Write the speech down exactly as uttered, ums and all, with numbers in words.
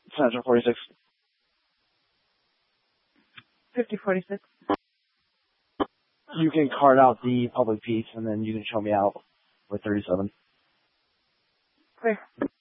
Senator forty-six. fifty forty-six. You can card out the public piece, and then you can show me out with thirty-seven. Clear.